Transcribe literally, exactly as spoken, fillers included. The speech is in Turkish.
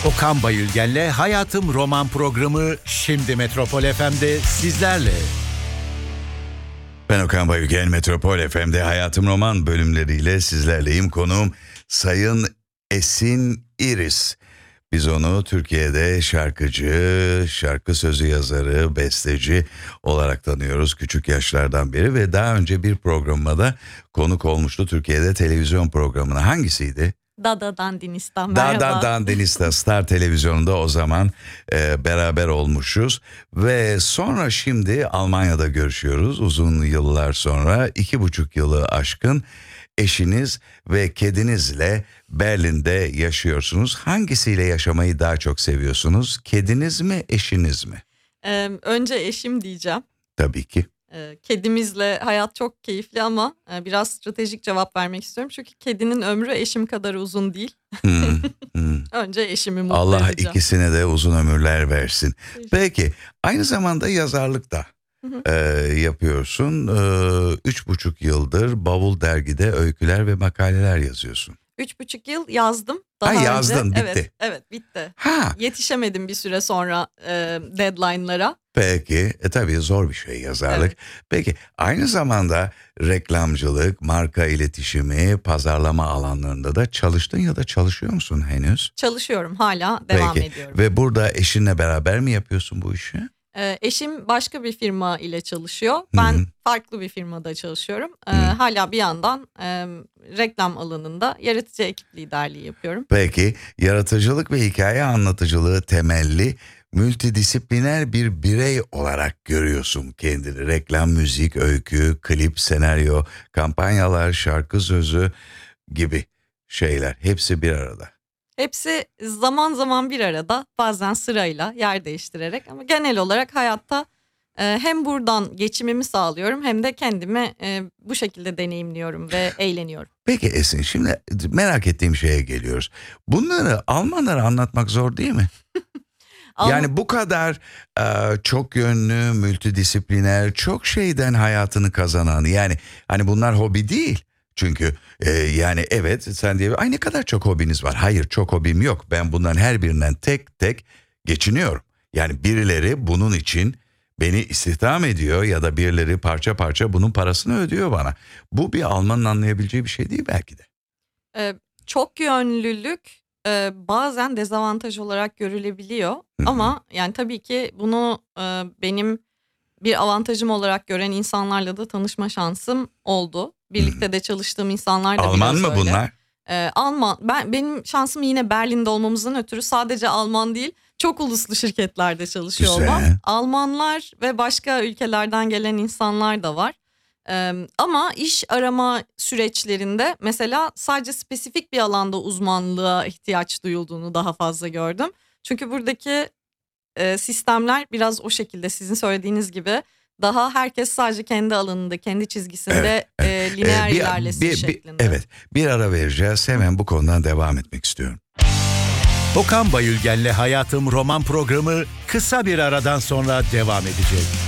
Okan Bayülgen'le Hayatım Roman programı şimdi Metropol F M'de sizlerle. Ben Okan Bayülgen, Metropol F M'de Hayatım Roman bölümleriyle sizlerleyim. Konuğum Sayın Esin İris. Biz onu Türkiye'de şarkıcı, şarkı sözü yazarı, besteci olarak tanıyoruz küçük yaşlardan beri ve daha önce bir programda da konuk olmuştu Türkiye'de televizyon programına. Hangisiydi? Dada Dandinistan, merhaba. Dada Dandinistan Star Televizyon'da o zaman e, beraber olmuşuz ve sonra şimdi Almanya'da görüşüyoruz uzun yıllar sonra, iki buçuk yılı aşkın eşiniz ve kedinizle Berlin'de yaşıyorsunuz. Hangisiyle yaşamayı daha çok seviyorsunuz? Kediniz mi, eşiniz mi? Ee, önce eşim diyeceğim. Tabii ki. Ee, kedimizle hayat çok keyifli ama e, biraz stratejik cevap vermek istiyorum. Çünkü kedinin ömrü eşim kadar uzun değil. Hmm, hmm. Önce eşimi mutlu Allah edeceğim. ikisine de uzun ömürler versin. Peki, aynı zamanda yazarlık da e, yapıyorsun. E, üç buçuk yıldır Bavul Dergi'de öyküler ve makaleler yazıyorsun. Üç buçuk yıl yazdım. Daha Ha, önce, yazdın, bitti. Evet, evet bitti. Ha. Yetişemedim bir süre sonra e, deadline'lara. Peki, e tabii zor bir şey yazarlık. Evet. Peki, aynı zamanda reklamcılık, marka iletişimi, pazarlama alanlarında da çalıştın ya da çalışıyor musun henüz? Çalışıyorum, hala devam Peki. ediyorum. Ve burada eşinle beraber mi yapıyorsun bu işi? Ee, eşim başka bir firma ile çalışıyor. Ben Hı-hı. farklı bir firmada çalışıyorum. Ee, Hı. hala bir yandan e, reklam alanında yaratıcı ekip liderliği yapıyorum. Peki, yaratıcılık ve hikaye anlatıcılığı temelli multidisipliner bir birey olarak görüyorsun kendini. Reklam, müzik, öykü, klip, senaryo, kampanyalar, şarkı sözü gibi şeyler hepsi bir arada. Hepsi zaman zaman bir arada, bazen sırayla yer değiştirerek, ama genel olarak hayatta e, hem buradan geçimimi sağlıyorum hem de kendimi e, bu şekilde deneyimliyorum ve eğleniyorum. Peki Esin, şimdi merak ettiğim şeye geliyoruz. Bunları Almanlara anlatmak zor değil mi? Alman- Yani bu kadar e, çok yönlü, multidisipliner, çok şeyden hayatını kazanan, yani hani bunlar hobi değil. Çünkü e, yani evet sen diye ay ne kadar çok hobiniz var. Hayır, çok hobim yok. Ben bunların her birinden tek tek geçiniyorum. Yani birileri bunun için beni istihdam ediyor ya da birileri parça parça bunun parasını ödüyor bana. Bu bir Almanın anlayabileceği bir şey değil belki de. Ee, çok yönlülük e, bazen dezavantaj olarak görülebiliyor. Hı hı. Ama yani tabii ki bunu e, benim bir avantajım olarak gören insanlarla da tanışma şansım oldu. Birlikte de çalıştığım insanlar da Alman biraz mı öyle. bunlar? Ee, Alman. Ben benim şansım yine Berlin'de olmamızdan ötürü sadece Alman değil, çok uluslu şirketlerde çalışıyor Güzel. olmam. Almanlar ve başka ülkelerden gelen insanlar da var. Ee, ama iş arama süreçlerinde mesela sadece spesifik bir alanda uzmanlığa ihtiyaç duyulduğunu daha fazla gördüm. Çünkü buradaki e, sistemler biraz o şekilde, sizin söylediğiniz gibi daha herkes sadece kendi alanında, kendi çizgisinde Evet, e, lineer Ee, bir- ilerlesin bir- bir- şeklinde. Evet, bir ara vereceğiz. Hemen bu konudan devam etmek istiyorum. Okan Bayülgen'le Hayatım Roman programı kısa bir aradan sonra devam edecek.